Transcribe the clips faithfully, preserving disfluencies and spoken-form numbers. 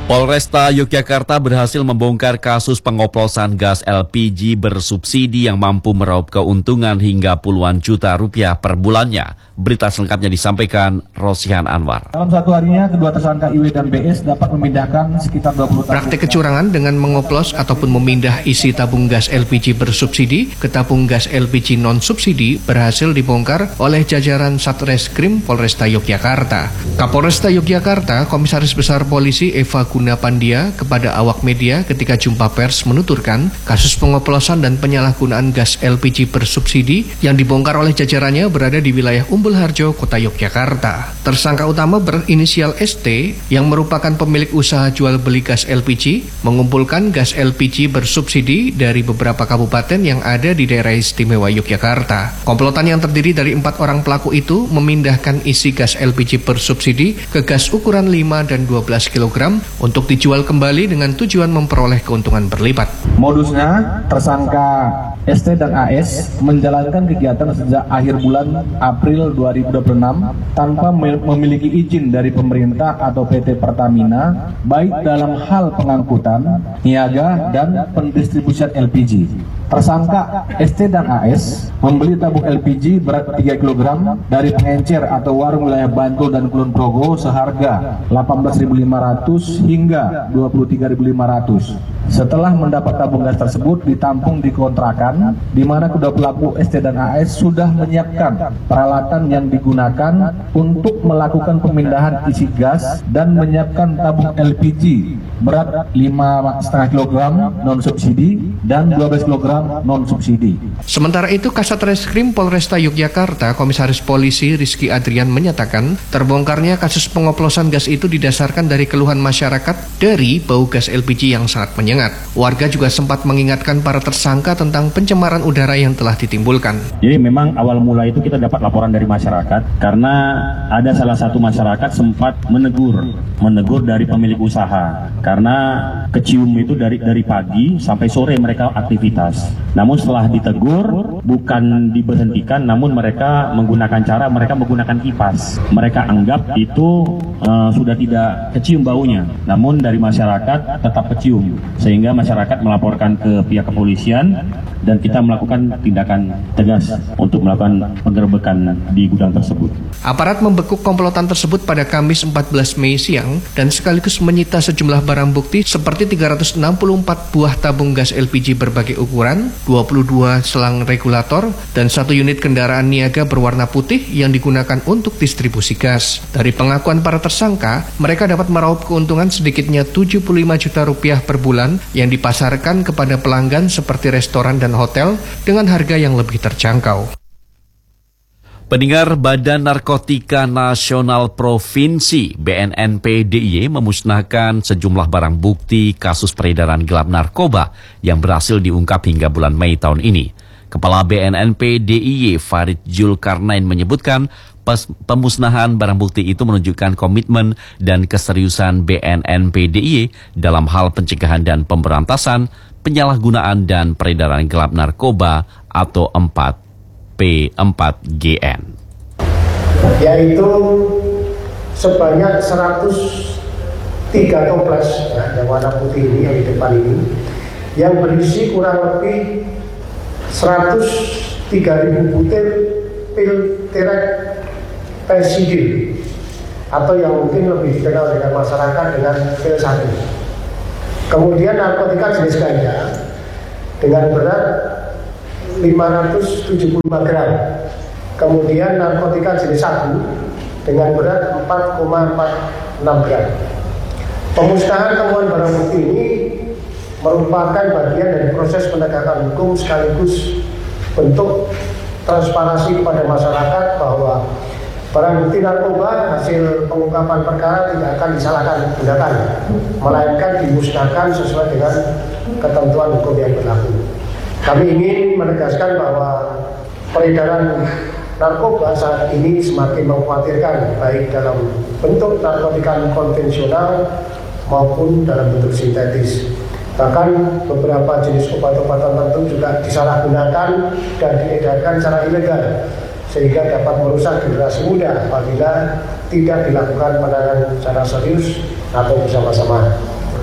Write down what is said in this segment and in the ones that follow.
Polresta Yogyakarta berhasil membongkar kasus pengoplosan gas L P G bersubsidi yang mampu meraup keuntungan hingga puluhan juta rupiah per bulannya. Berita selengkapnya disampaikan Rosihan Anwar. Dalam satu harinya, kedua tersangka I W dan B S dapat memindahkan sekitar dua puluh tabung. Praktek kecurangan dengan mengoplos ataupun memindah isi tabung gas L P G bersubsidi ke tabung gas L P G non-subsidi berhasil dibongkar oleh jajaran Satreskrim Polresta Yogyakarta. Kapolresta Yogyakarta, Komisaris Besar Polisi Eva Gunapandia kepada awak media ketika jumpa pers menuturkan kasus pengoplosan dan penyalahgunaan gas L P G bersubsidi yang dibongkar oleh jajarannya berada di wilayah Umbul Harjo, Kota Yogyakarta. Tersangka utama berinisial S T yang merupakan pemilik usaha jual beli gas L P G mengumpulkan gas L P G bersubsidi dari beberapa kabupaten yang ada di daerah istimewa Yogyakarta. Komplotan yang terdiri dari empat orang pelaku itu memindahkan isi gas L P G bersubsidi ke gas ukuran lima dan dua belas kilogram untuk dijual kembali dengan tujuan memperoleh keuntungan berlipat. Modusnya, tersangka S T dan A S menjalankan kegiatan sejak akhir bulan April dua ribu dua puluh enam tanpa memiliki izin dari pemerintah atau P T Pertamina, baik dalam hal pengangkutan, niaga, dan pendistribusian L P G. Tersangka S T dan A S membeli tabung L P G berat tiga kilogram dari pengencer atau warung wilayah Bantul dan Kulon Progo seharga delapan belas ribu lima ratus hingga dua puluh tiga ribu lima ratus. Setelah mendapat tabung gas tersebut ditampung di kontrakan, di mana kedua pelaku S T dan A S sudah menyiapkan peralatan yang digunakan untuk melakukan pemindahan isi gas dan menyiapkan tabung L P G berat lima koma lima kilogram non-subsidi dan dua belas kilogram non-subsidi. Sementara itu, Kasat Reskrim Polresta Yogyakarta, Komisaris Polisi Rizky Adrian menyatakan terbongkarnya kasus pengoplosan gas itu didasarkan dari keluhan masyarakat dari bau gas L P G yang sangat menyengat. Warga juga sempat mengingatkan para tersangka tentang pencemaran udara yang telah ditimbulkan. Jadi memang awal mula itu kita dapat laporan dari masyarakat karena ada salah satu masyarakat sempat menegur, menegur dari pemilik usaha karena kecium itu dari dari pagi sampai sore mereka aktivitas. Namun setelah ditegur bukan diberhentikan, namun mereka menggunakan cara mereka menggunakan kipas. Mereka anggap itu uh, sudah tidak kecium baunya, namun dari masyarakat tetap kecium, sehingga masyarakat melaporkan ke pihak kepolisian dan kita melakukan tindakan tegas untuk melakukan penggerebekan di gudang tersebut. Aparat membekuk komplotan tersebut pada Kamis empat belas Mei siang dan sekaligus menyita sejumlah barang bukti seperti tiga ratus enam puluh empat buah tabung gas L P G berbagai ukuran, dua puluh dua selang regulator, dan satu unit kendaraan niaga berwarna putih yang digunakan untuk distribusi gas. Dari pengakuan para tersangka, mereka dapat meraup keuntungan sedikitnya tujuh puluh lima juta rupiah per bulan yang dipasarkan kepada pelanggan seperti restoran dan hotel dengan harga yang lebih terjangkau. Pendengar, Badan Narkotika Nasional Provinsi B N N P D I Y memusnahkan sejumlah barang bukti kasus peredaran gelap narkoba yang berhasil diungkap hingga bulan Mei tahun ini. Kepala B N N P D I Y Farid Julkarnain menyebutkan pemusnahan barang bukti itu menunjukkan komitmen dan keseriusan B N N P D I Y dalam hal pencegahan dan pemberantasan penyalahgunaan dan peredaran gelap narkoba atau empat P empat G N. Yaitu sebanyak seratus tiga toples ya, yang warna putih ini yang di depan ini, yang berisi kurang lebih seratus tiga ribu butir pil terek pensidil atau yang mungkin lebih dikenal dengan masyarakat dengan pil satu. Kemudian narkotika jenis ganja dengan berat lima ratus tujuh puluh lima gram. Kemudian narkotika jenis sabu dengan berat empat koma empat enam gram. Pemusnahan temuan barang bukti ini merupakan bagian dari proses penegakan hukum sekaligus bentuk transparansi kepada masyarakat bahwa barang bukti narkoba hasil pengungkapan perkara tidak akan disalahkan gunakan, melainkan dimusnahkan sesuai dengan ketentuan hukum yang berlaku. Kami ingin menegaskan bahwa peredaran narkoba saat ini semakin mengkhawatirkan, baik dalam bentuk narkotika konvensional maupun dalam bentuk sintetis. Bahkan beberapa jenis obat-obatan tertentu juga disalahgunakan dan diedarkan secara ilegal, sehingga dapat merusak generasi muda apabila tidak dilakukan penanganan secara serius atau bersama-sama.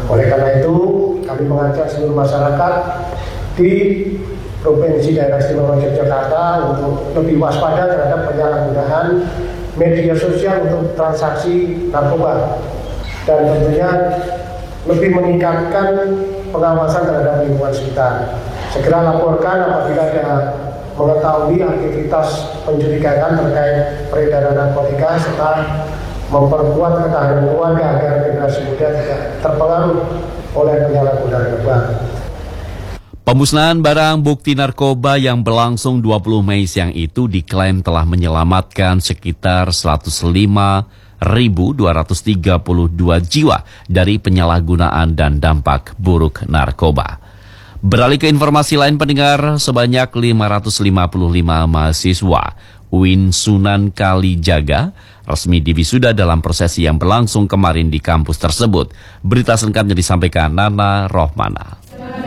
Oleh karena itu, kami mengajak seluruh masyarakat di Provinsi Daerah Istimewa Yogyakarta untuk lebih waspada terhadap penyalahgunaan media sosial untuk transaksi narkoba, dan tentunya lebih meningkatkan pengawasan terhadap lingkungan sekitar. Segera laporkan apabila ada mengetahui aktivitas pencurigaan terkait peredaran narkotika, serta memperkuat ketahanan keluarga agar generasi muda tidak terpengaruh oleh penyalahgunaan narkoba. Pemusnahan barang bukti narkoba yang berlangsung dua puluh Mei siang itu diklaim telah menyelamatkan sekitar seratus lima ribu dua ratus tiga puluh dua jiwa dari penyalahgunaan dan dampak buruk narkoba. Beralih ke informasi lain pendengar, sebanyak lima ratus lima puluh lima mahasiswa U I N Sunan Kalijaga resmi diwisuda dalam prosesi yang berlangsung kemarin di kampus tersebut. Berita selengkapnya disampaikan Nana Rohmana.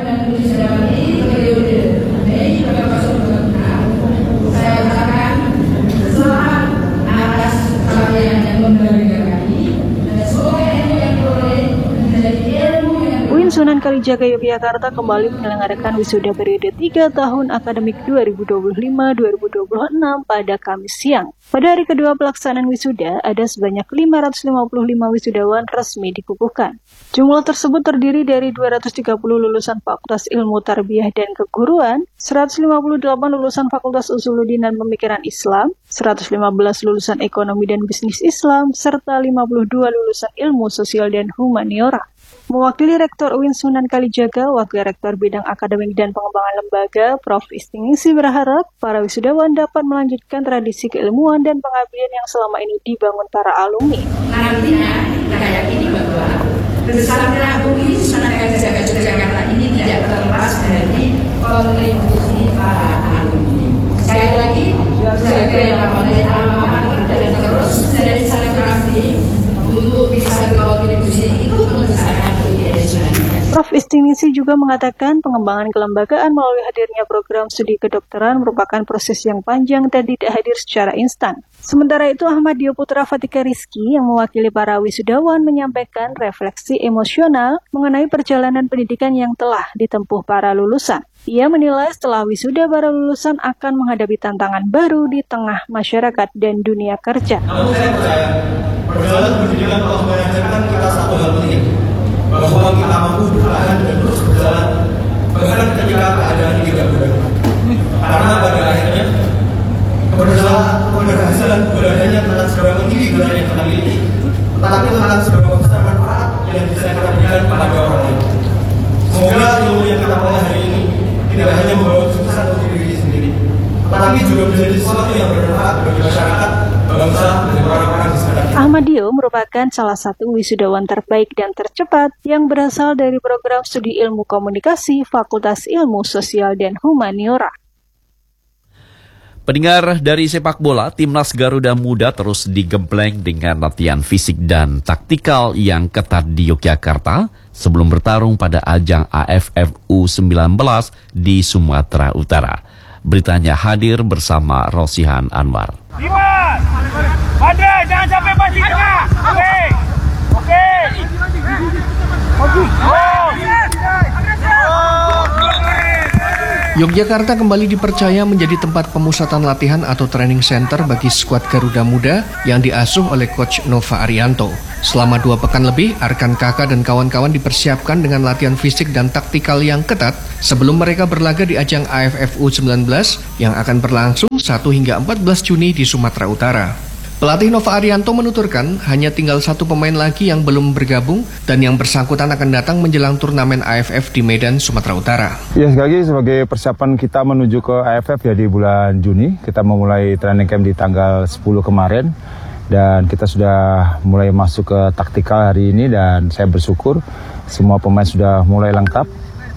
Sunan Kalijaga Yogyakarta kembali menyelenggarakan wisuda periode tiga tahun akademik dua ribu dua puluh lima dua ribu dua puluh enam pada Kamis siang. Pada hari kedua pelaksanaan wisuda, ada sebanyak lima ratus lima puluh lima wisudawan resmi dikukuhkan. Jumlah tersebut terdiri dari dua ratus tiga puluh lulusan Fakultas Ilmu Tarbiyah dan Keguruan, seratus lima puluh delapan lulusan Fakultas Usuluddin dan Pemikiran Islam, seratus lima belas lulusan Ekonomi dan Bisnis Islam, serta lima puluh dua lulusan Ilmu Sosial dan Humaniora. Mewakili Rektor U I N Sunan Kalijaga, Wakil Rektor Bidang Akademik dan Pengembangan Lembaga, Profesor Istingisi berharap para wisudawan dapat melanjutkan tradisi keilmuan dan pengabdian yang selama ini dibangun para alumni. Nantinya kita yakini bahwa bersama U I N Sunan Kalijaga Yogyakarta ini tidak terlepas dari kontribusi para alumni. Sekali lagi, sebagai alma mater dan terus dari silaturahmi untuk bisa berkontribusi itu membesarkan Profesor Istingisi juga mengatakan pengembangan kelembagaan melalui hadirnya program studi kedokteran merupakan proses yang panjang dan tidak hadir secara instan. Sementara itu, Ahmad Dio Putra Fatika Rizky yang mewakili para wisudawan menyampaikan refleksi emosional mengenai perjalanan pendidikan yang telah ditempuh para lulusan. Ia menilai setelah wisuda para lulusan akan menghadapi tantangan baru di tengah masyarakat dan dunia kerja. Namun saya percaya, perjalanan pendidikan telah mengajarkan kita satu hal penting, bahwa kita mampu bertahan dan terus berjalan bahkan ketika keadaan tidak mudah. Karena pada akhirnya keberhasilan beradanya tentang seberapa tinggi gelar yang kita miliki, tetapi tentang seberapa besar manfaat yang bisa kita berikan pada orang lain. Semoga ilmu yang kita peroleh hari ini tidak hanya membawa kesuksesan untuk diri sendiri, tetapi juga menjadi sesuatu yang bermanfaat bagi masyarakat, bangsa, dan orang-orang di sekitar kita. Ahmad Dio merupakan salah satu wisudawan terbaik dan tercepat yang berasal dari program studi ilmu komunikasi Fakultas Ilmu Sosial dan Humaniora. Pendengar, dari sepak bola, Timnas Garuda Muda terus digembleng dengan latihan fisik dan taktikal yang ketat di Yogyakarta sebelum bertarung pada ajang A F F U sembilan belas di Sumatera Utara. Beritanya hadir bersama Rosihan Anwar. Dimas! Andre, jangan sampai pasti. Oke. Oke. Bagus. Oh. Yogyakarta kembali dipercaya menjadi tempat pemusatan latihan atau training center bagi skuad Garuda Muda yang diasuh oleh Coach Nova Arianto. Selama dua pekan lebih, Arkan Kakak dan kawan-kawan dipersiapkan dengan latihan fisik dan taktikal yang ketat sebelum mereka berlaga di ajang A F F U sembilan belas yang akan berlangsung satu hingga empat belas Juni di Sumatera Utara. Pelatih Nova Arianto menuturkan hanya tinggal satu pemain lagi yang belum bergabung dan yang bersangkutan akan datang menjelang turnamen A F F di Medan, Sumatera Utara. Ya, sekali lagi sebagai persiapan kita menuju ke A F F ya di bulan Juni. Kita memulai training camp di tanggal sepuluh kemarin dan kita sudah mulai masuk ke taktikal hari ini dan saya bersyukur semua pemain sudah mulai lengkap.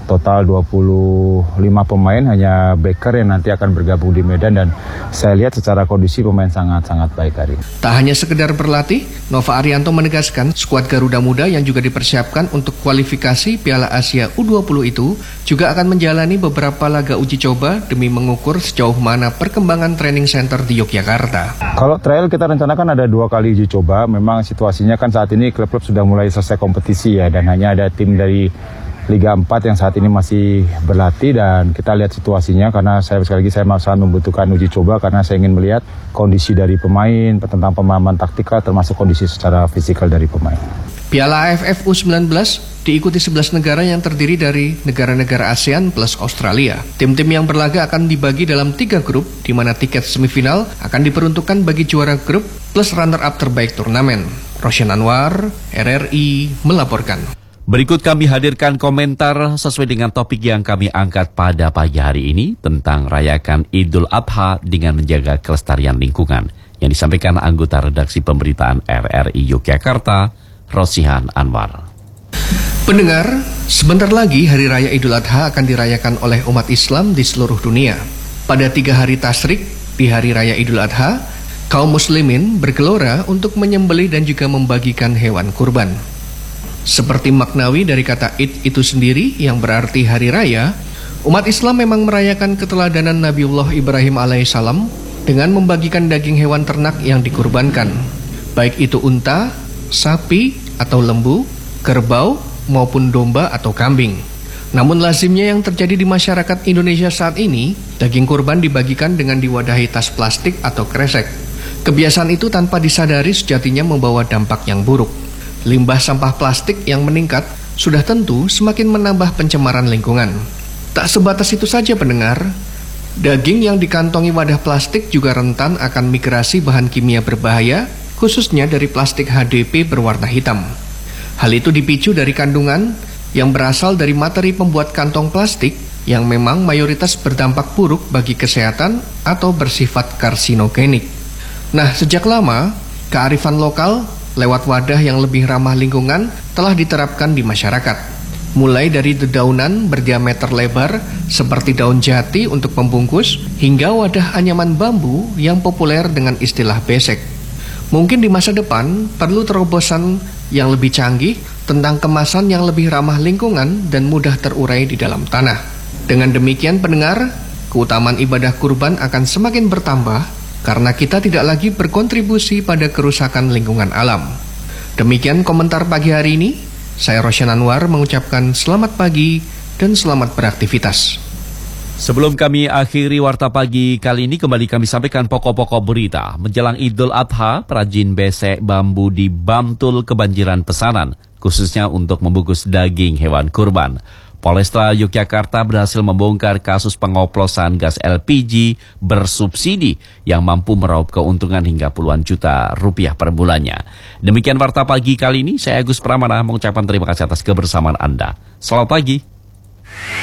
total dua puluh lima pemain, hanya Baker yang nanti akan bergabung di Medan, dan saya lihat secara kondisi pemain sangat-sangat baik hari ini. Tak hanya sekedar berlatih, Nova Arianto menegaskan skuad Garuda Muda yang juga dipersiapkan untuk kualifikasi Piala Asia U dua puluh itu juga akan menjalani beberapa laga uji coba demi mengukur sejauh mana perkembangan training center di Yogyakarta. Kalau trial kita rencanakan ada dua kali uji coba. Memang situasinya kan saat ini klub-klub sudah mulai selesai kompetisi ya, dan hanya ada tim dari Liga empat yang saat ini masih berlatih, dan kita lihat situasinya karena saya sekali lagi saya masih membutuhkan uji coba karena saya ingin melihat kondisi dari pemain tentang pemahaman taktikal termasuk kondisi secara fisikal dari pemain. Piala A F F U sembilan belas diikuti sebelas negara yang terdiri dari negara-negara ASEAN plus Australia. Tim-tim yang berlaga akan dibagi dalam tiga grup, di mana tiket semifinal akan diperuntukkan bagi juara grup plus runner-up terbaik turnamen. Roshan Anwar, R R I, melaporkan. Berikut kami hadirkan komentar sesuai dengan topik yang kami angkat pada pagi hari ini tentang rayakan Idul Adha dengan menjaga kelestarian lingkungan, yang disampaikan anggota redaksi pemberitaan R R I Yogyakarta, Rosihan Anwar. Pendengar, sebentar lagi Hari Raya Idul Adha akan dirayakan oleh umat Islam di seluruh dunia. Pada tiga hari tasyrik di Hari Raya Idul Adha, kaum muslimin bergelora untuk menyembelih dan juga membagikan hewan kurban. Seperti maknawi dari kata Id itu sendiri yang berarti hari raya, umat Islam memang merayakan keteladanan Nabiullah Ibrahim alaihissalam dengan membagikan daging hewan ternak yang dikurbankan, baik itu unta, sapi atau lembu, kerbau maupun domba atau kambing. Namun lazimnya yang terjadi di masyarakat Indonesia saat ini, daging kurban dibagikan dengan diwadahi tas plastik atau kresek. Kebiasaan itu tanpa disadari sejatinya membawa dampak yang buruk. Limbah sampah plastik yang meningkat sudah tentu semakin menambah pencemaran lingkungan. Tak sebatas itu saja pendengar, daging yang dikantongi wadah plastik juga rentan akan migrasi bahan kimia berbahaya, khususnya dari plastik H D P berwarna hitam. Hal itu dipicu dari kandungan yang berasal dari materi pembuat kantong plastik yang memang mayoritas berdampak buruk bagi kesehatan atau bersifat karsinogenik. Nah, sejak lama, kearifan lokal lewat wadah yang lebih ramah lingkungan telah diterapkan di masyarakat. Mulai dari dedaunan berdiameter lebar seperti daun jati untuk pembungkus, hingga wadah anyaman bambu yang populer dengan istilah besek. Mungkin di masa depan perlu terobosan yang lebih canggih tentang kemasan yang lebih ramah lingkungan dan mudah terurai di dalam tanah. Dengan demikian pendengar, keutamaan ibadah kurban akan semakin bertambah karena kita tidak lagi berkontribusi pada kerusakan lingkungan alam. Demikian komentar pagi hari ini. Saya Roshan Anwar mengucapkan selamat pagi dan selamat beraktivitas. Sebelum kami akhiri warta pagi kali ini, kembali kami sampaikan pokok-pokok berita. Menjelang Idul Adha, perajin besek bambu di Bantul kebanjiran pesanan, khususnya untuk membungkus daging hewan kurban. Polresta Yogyakarta berhasil membongkar kasus pengoplosan gas L P G bersubsidi yang mampu meraup keuntungan hingga puluhan juta rupiah per bulannya. Demikian warta pagi kali ini, saya Agus Pramana mengucapkan terima kasih atas kebersamaan Anda. Selamat pagi.